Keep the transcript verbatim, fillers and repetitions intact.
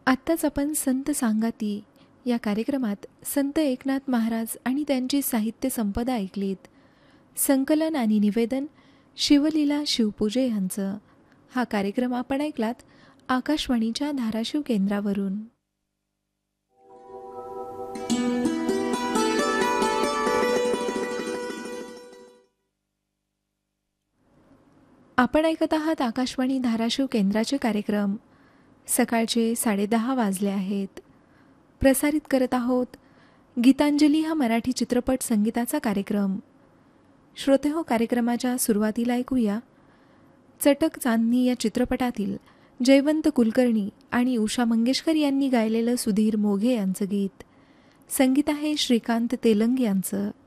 आत्ताच आपण संत सांगाती या कार्यक्रमात संत एकनाथ महाराज आणि त्यांची साहित्य संपदा ऐकलीत. संकलन आणि निवेदन शिवलीला शिवपूजे यांचं. हा कार्यक्रम आपण ऐकलात आकाशवाणीच्या धाराशिव केंद्रावरून. आपण ऐकत आहात आकाशवाणी धाराशिव केंद्राचे कार्यक्रम. सकाळचे साडेदहा वाजले आहेत. प्रसारित करत आहोत गीतांजली हा मराठी चित्रपट संगीताचा कार्यक्रम. श्रोतेहो, कार्यक्रमाच्या सुरुवातीला ऐकूया चटक चांदणी या चित्रपटातील जयवंत कुलकर्णी आणि उषा मंगेशकर यांनी गायलेलं सुधीर मोघे यांचं गीत. संगीत आहे श्रीकांत तेलंग यांचं.